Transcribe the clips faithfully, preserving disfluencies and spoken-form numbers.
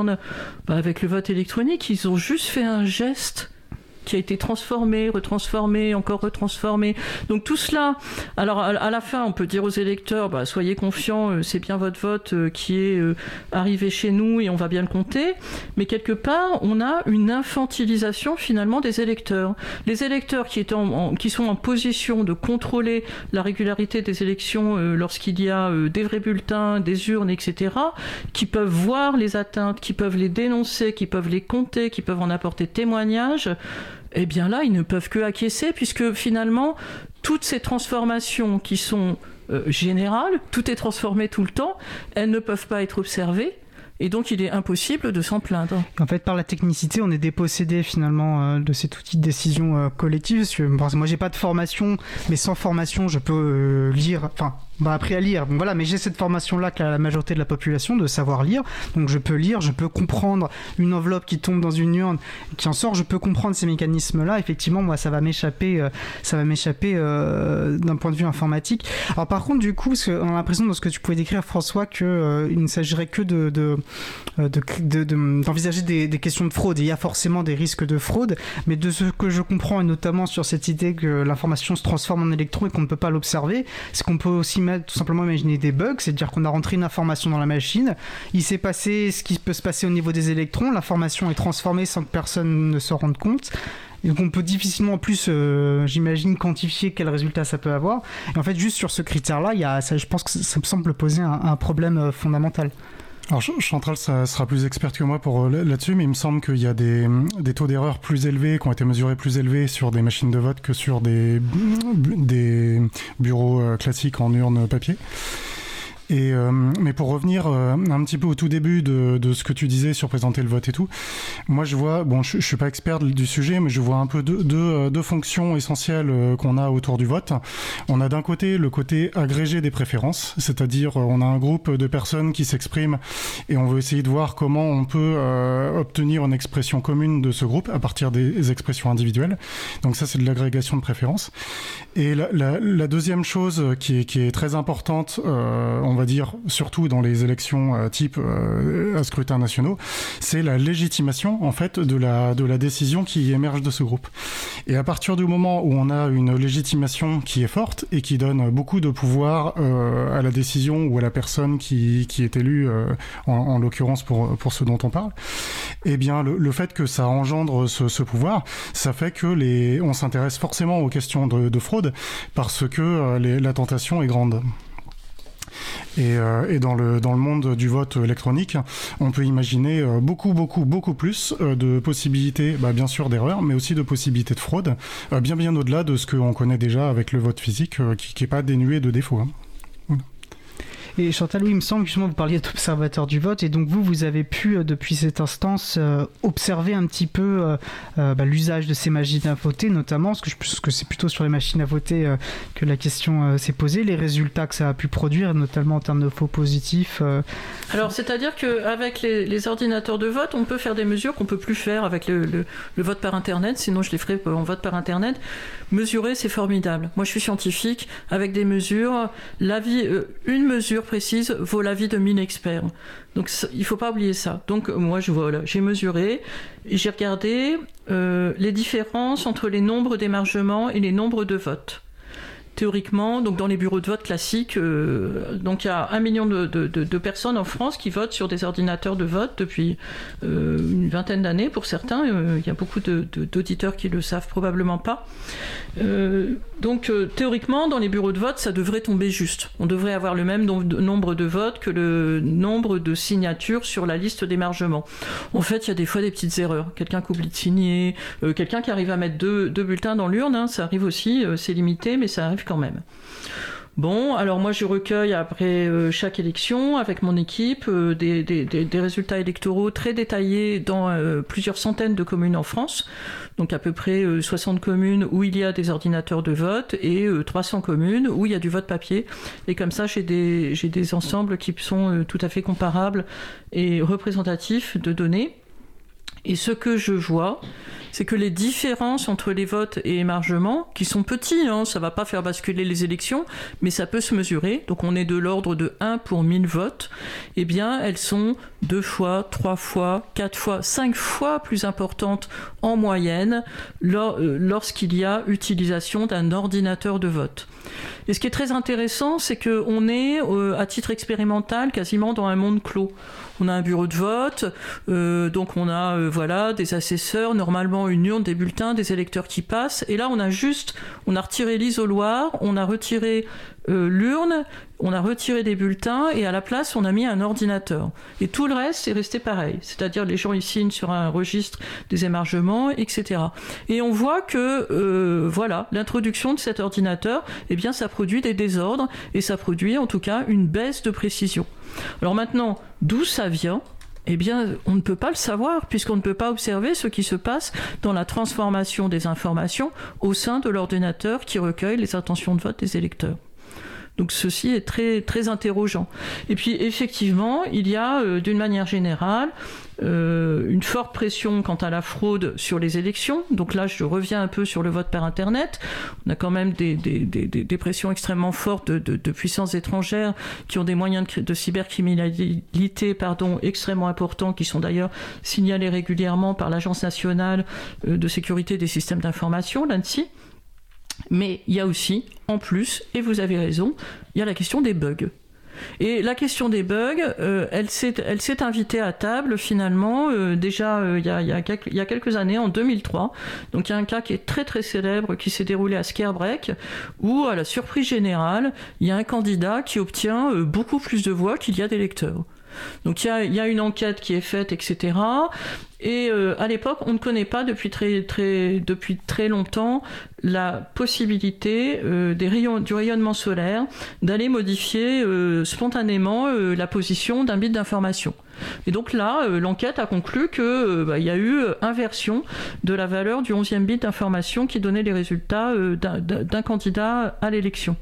bah, avec le vote électronique, ils ont juste fait un geste qui a été transformé, retransformé, encore retransformé. Donc tout cela, alors à, à la fin, on peut dire aux électeurs, bah, soyez confiants, euh, c'est bien votre vote euh, qui est euh, arrivé chez nous et on va bien le compter. Mais quelque part, on a une infantilisation finalement des électeurs. Les électeurs qui, étaient en, en, qui sont en position de contrôler la régularité des élections euh, lorsqu'il y a euh, des vrais bulletins, des urnes, et cetera, qui peuvent voir les atteintes, qui peuvent les dénoncer, qui peuvent les compter, qui peuvent en apporter témoignage, eh bien là, ils ne peuvent que acquiescer, puisque finalement, toutes ces transformations qui sont euh, générales, tout est transformé tout le temps, elles ne peuvent pas être observées, et donc il est impossible de s'en plaindre. En fait, par la technicité, on est dépossédé finalement euh, de cet outil de décision euh, collective, parce que, parce que moi, j'ai pas de formation, mais sans formation, je peux euh, lire... Enfin, bah, appris à lire, bon, voilà, mais j'ai cette formation-là qu'a la majorité de la population, de savoir lire, donc je peux lire, je peux comprendre une enveloppe qui tombe dans une urne, qui en sort, je peux comprendre ces mécanismes-là. Effectivement, moi, ça va m'échapper, euh, ça va m'échapper euh, d'un point de vue informatique. Alors par contre, du coup, parce qu'on a l'impression dans ce que tu pouvais décrire, François, qu'il euh, ne s'agirait que de, de, de, de, de, d'envisager des, des questions de fraude. Et il y a forcément des risques de fraude, mais de ce que je comprends, et notamment sur cette idée que l'information se transforme en électron et qu'on ne peut pas l'observer, c'est qu'on peut aussi mettre tout simplement imaginer des bugs, c'est-à-dire qu'on a rentré une information dans la machine, il s'est passé ce qui peut se passer au niveau des électrons, l'information est transformée sans que personne ne se rende compte. Et donc on peut difficilement en plus, euh, j'imagine, quantifier quel résultat ça peut avoir. Et en fait, juste sur ce critère-là, il y a, ça, je pense que ça, ça me semble poser un, un problème euh, fondamental. Alors Chantal ça sera plus experte que moi pour là-dessus, mais il me semble qu'il y a des, des taux d'erreur plus élevés, qui ont été mesurés plus élevés sur des machines de vote que sur des, des bureaux classiques en urne papier. Et euh, mais pour revenir euh, un petit peu au tout début de, de ce que tu disais sur présenter le vote et tout, moi je vois, bon je, je suis pas expert du sujet, mais je vois un peu deux, deux, deux fonctions essentielles euh, qu'on a autour du vote. On a d'un côté le côté agrégé des préférences, c'est-à-dire euh, on a un groupe de personnes qui s'expriment et on veut essayer de voir comment on peut euh, obtenir une expression commune de ce groupe à partir des expressions individuelles. Donc ça c'est de l'agrégation de préférences. Et la, la, la deuxième chose qui est, qui est très importante, euh, on va dire surtout dans les élections euh, type euh, à scrutin nationaux, c'est la légitimation en fait de la de la décision qui émerge de ce groupe. Et à partir du moment où on a une légitimation qui est forte et qui donne beaucoup de pouvoir euh, à la décision ou à la personne qui qui est élue, euh, en, en l'occurrence pour pour ce dont on parle, eh bien le, le fait que ça engendre ce, ce pouvoir, ça fait que les on s'intéresse forcément aux questions de, de fraude parce que euh, les, la tentation est grande. Et, euh, et dans le dans le monde du vote électronique, on peut imaginer euh, beaucoup beaucoup beaucoup plus euh, de possibilités, bah, bien sûr d'erreurs, mais aussi de possibilités de fraude, euh, bien bien au-delà de ce qu'on connaît déjà avec le vote physique, euh, qui qui est pas dénué de défauts. Hein. Voilà. Et Chantal, oui, il me semble que justement vous parliez d'observateur du vote, et donc vous, vous avez pu, euh, depuis cette instance, euh, observer un petit peu euh, euh, bah, l'usage de ces machines à voter, notamment, parce que, je, parce que c'est plutôt sur les machines à voter euh, que la question euh, s'est posée, les résultats que ça a pu produire, notamment en termes de faux positifs. Euh... Alors, c'est-à-dire qu'avec les, les ordinateurs de vote, on peut faire des mesures qu'on ne peut plus faire avec le, le, le vote par Internet, sinon je les ferai en vote par Internet. Mesurer, c'est formidable. Moi, je suis scientifique, avec des mesures, l'avis, euh, une mesure précise vaut l'avis de mille experts. Donc il ne faut pas oublier ça. Donc moi je voilà, j'ai mesuré, j'ai regardé euh, les différences entre les nombres d'émargements et les nombres de votes. Théoriquement, donc dans les bureaux de vote classiques, euh, donc il y a un million de, de, de, de personnes en France qui votent sur des ordinateurs de vote depuis euh, une vingtaine d'années pour certains. Euh, il y a beaucoup de, de, d'auditeurs qui le savent probablement pas. Euh, donc euh, théoriquement, dans les bureaux de vote, ça devrait tomber juste. On devrait avoir le même nombre de votes que le nombre de signatures sur la liste d'émargement. En fait, il y a des fois des petites erreurs. Quelqu'un qui oublie de signer, euh, quelqu'un qui arrive à mettre deux, deux bulletins dans l'urne, hein, ça arrive aussi, euh, c'est limité, mais ça arrive quand même. Bon, alors moi je recueille après euh, chaque élection avec mon équipe euh, des, des, des, des résultats électoraux très détaillés dans euh, plusieurs centaines de communes en France, donc à peu près euh, soixante communes où il y a des ordinateurs de vote et euh, trois cents communes où il y a du vote papier, et comme ça j'ai des, j'ai des ensembles qui sont euh, tout à fait comparables et représentatifs de données. Et ce que je vois, c'est que les différences entre les votes et émargements, qui sont petits, hein, ça ne va pas faire basculer les élections, mais ça peut se mesurer, donc on est de l'ordre de un pour mille votes, eh bien elles sont deux fois, trois fois, quatre fois, cinq fois plus importantes en moyenne lor- lorsqu'il y a utilisation d'un ordinateur de vote. Et ce qui est très intéressant, c'est qu'on est, euh, à titre expérimental, quasiment dans un monde clos. On a un bureau de vote, euh, donc on a euh, voilà, des assesseurs, normalement une urne, des bulletins, des électeurs qui passent. Et là, on a juste, on a retiré l'isoloir, on a retiré euh, l'urne, on a retiré des bulletins et à la place, on a mis un ordinateur. Et tout le reste est resté pareil. C'est-à-dire les gens, ils signent sur un registre des émargements, et cetera. Et on voit que, euh, voilà, l'introduction de cet ordinateur, eh bien, ça produit des désordres et ça produit en tout cas une baisse de précision. Alors maintenant, d'où ça vient ? Eh bien, on ne peut pas le savoir, puisqu'on ne peut pas observer ce qui se passe dans la transformation des informations au sein de l'ordinateur qui recueille les intentions de vote des électeurs. Donc ceci est très, très interrogeant. Et puis effectivement, il y a euh, d'une manière générale euh, une forte pression quant à la fraude sur les élections. Donc là, je reviens un peu sur le vote par Internet. On a quand même des, des, des, des pressions extrêmement fortes de, de, de puissances étrangères qui ont des moyens de, de cybercriminalité pardon, extrêmement importants, qui sont d'ailleurs signalés régulièrement par l'Agence nationale de sécurité des systèmes d'information, l'ANSSI. Mais il y a aussi, en plus, et vous avez raison, il y a la question des bugs. Et la question des bugs, euh, elle, s'est, elle s'est invitée à table finalement euh, déjà euh, il, y a, il, y a quelques, il y a quelques années, en deux mille trois. Donc il y a un cas qui est très très célèbre qui s'est déroulé à Scarebreak, où à la surprise générale, il y a un candidat qui obtient euh, beaucoup plus de voix qu'il y a d'électeurs. Donc il y a, il y a une enquête qui est faite, et cetera. Et euh, à l'époque, on ne connaît pas depuis très, très, depuis très longtemps la possibilité euh, des rayons, du rayonnement solaire d'aller modifier euh, spontanément euh, la position d'un bit d'information. Et donc là, euh, l'enquête a conclu qu'il euh, bah, y a eu inversion de la valeur du onzième bit d'information qui donnait les résultats euh, d'un, d'un candidat à l'élection.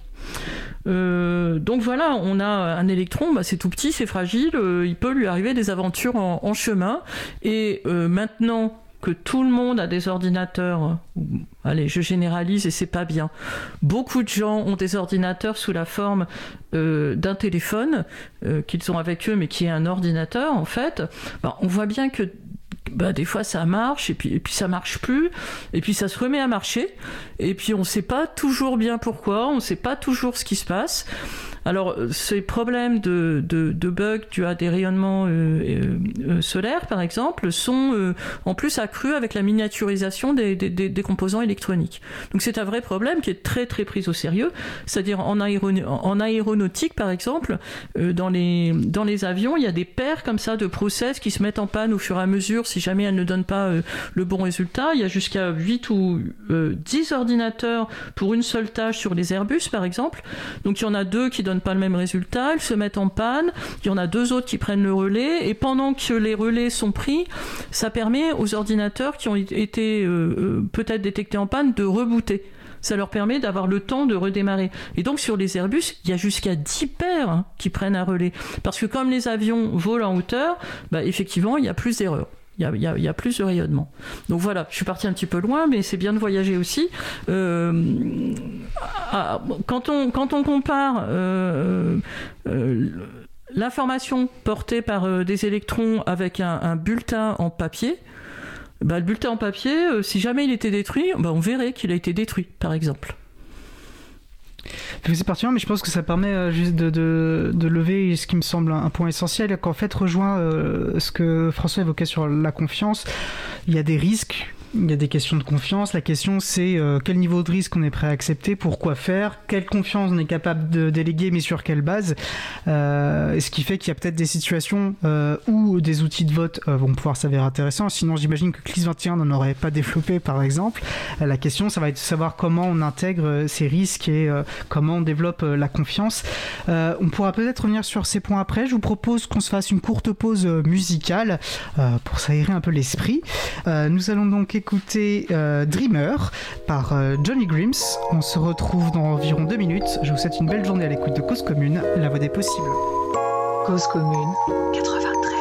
Euh, donc voilà, on a un électron, bah c'est tout petit, c'est fragile, euh, il peut lui arriver des aventures en, en chemin. Et euh, maintenant que tout le monde a des ordinateurs, euh, allez, je généralise et c'est pas bien. Beaucoup de gens ont des ordinateurs sous la forme euh, d'un téléphone euh, qu'ils ont avec eux, mais qui est un ordinateur en fait. Bah, on voit bien que bah, des fois ça marche et puis, et puis ça marche plus et puis ça se remet à marcher et puis on sait pas toujours bien pourquoi, on sait pas toujours ce qui se passe. Alors ces problèmes de, de, de bugs dus à des rayonnements euh, euh, solaires par exemple sont euh, en plus accrus avec la miniaturisation des, des, des composants électroniques. Donc c'est un vrai problème qui est très très pris au sérieux, c'est-à-dire en, aéron- en aéronautique par exemple, euh, dans, les, dans les avions il y a des paires comme ça de process qui se mettent en panne au fur et à mesure si jamais elles ne donnent pas euh, le bon résultat. Il y a jusqu'à huit ou euh, dix ordinateurs pour une seule tâche sur les Airbus par exemple, donc il y en a deux qui donnent pas le même résultat, ils se mettent en panne, il y en a deux autres qui prennent le relais, et pendant que les relais sont pris, ça permet aux ordinateurs qui ont été euh, peut-être détectés en panne de rebooter. Ça leur permet d'avoir le temps de redémarrer. Et donc sur les Airbus, il y a jusqu'à dix paires hein, qui prennent un relais. Parce que comme les avions volent en hauteur, bah, effectivement, il y a plus d'erreurs. Il y, a, il, y a, il y a plus de rayonnement. Donc voilà, je suis partie un petit peu loin, mais c'est bien de voyager aussi. Euh, à, quand, on, quand on compare euh, euh, l'information portée par euh, des électrons avec un, un bulletin en papier, bah, le bulletin en papier, euh, si jamais il était détruit, bah, on verrait qu'il a été détruit, par exemple. C'est pertinent, mais je pense que ça permet euh, juste de, de, de lever ce qui me semble un, un point essentiel, qu'en fait rejoint euh, ce que François évoquait sur la confiance. Il y a des risques, il y a des questions de confiance. La question c'est euh, quel niveau de risque on est prêt à accepter, pourquoi faire, quelle confiance on est capable de déléguer, mais sur quelle base. Euh, ce qui fait qu'il y a peut-être des situations euh, où des outils de vote euh, vont pouvoir s'avérer intéressants. Sinon j'imagine que C L I S vingt et un n'en aurait pas développé par exemple. Euh, la question ça va être de savoir comment on intègre ces risques et euh, comment on développe euh, la confiance. Euh, on pourra peut-être revenir sur ces points après. Je vous propose qu'on se fasse une courte pause musicale euh, pour s'aérer un peu l'esprit. Euh, nous allons donc écouter euh, Dreamer par euh, Johnny Grims. On se retrouve dans environ deux minutes. Je vous souhaite une belle journée à l'écoute de Cause Commune, la voix des possibles. Cause Commune quatre-vingt-treize.